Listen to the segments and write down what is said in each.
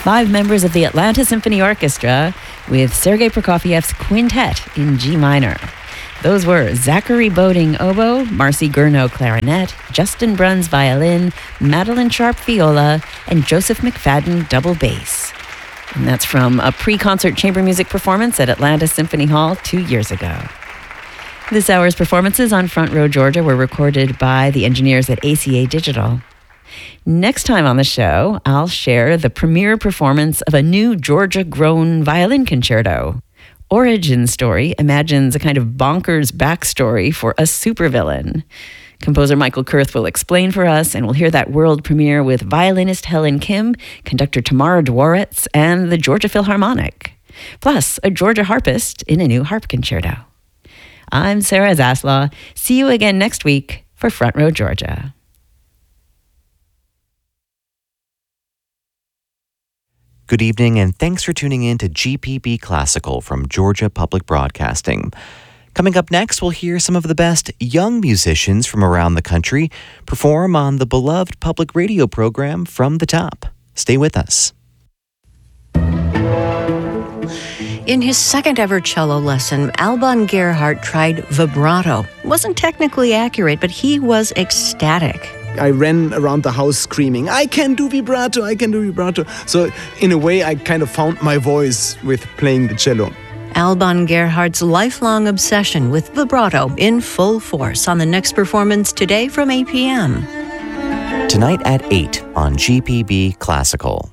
5 members of the Atlanta Symphony Orchestra with Sergei Prokofiev's quintet in G minor. Those were Zachary Boding oboe, Marcy Gurno clarinet, Justin Bruns violin, Madeline Sharp viola, and Joseph McFadden double bass. And that's from a pre-concert chamber music performance at Atlanta Symphony Hall 2 years ago. This hour's performances on Front Row Georgia were recorded by the engineers at ACA Digital. Next time on the show, I'll share the premiere performance of a new Georgia-grown violin concerto. Origin Story imagines a kind of bonkers backstory for a supervillain. Composer Michael Kurth will explain for us, and we'll hear that world premiere with violinist Helen Kim, conductor Tamara Dworetz, and the Georgia Philharmonic. Plus, a Georgia harpist in a new harp concerto. I'm Sarah Zaslaw. See you again next week for Front Row Georgia. Good evening, and thanks for tuning in to GPB Classical from Georgia Public Broadcasting. Coming up next, we'll hear some of the best young musicians from around the country perform on the beloved public radio program From the Top. Stay with us. In his second ever cello lesson, Alban Gerhardt tried vibrato. It wasn't technically accurate, but he was ecstatic. I ran around the house screaming, I can do vibrato, I can do vibrato. So in a way, I kind of found my voice with playing the cello. Alban Gerhardt's lifelong obsession with vibrato in full force on the next performance today from 8 p.m. Tonight at 8 on GPB Classical.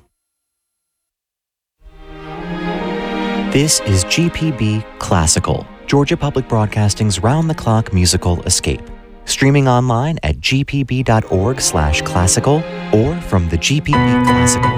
This is GPB Classical, Georgia Public Broadcasting's round-the-clock musical escape. Streaming online at gpb.org/classical or from the GPB Classical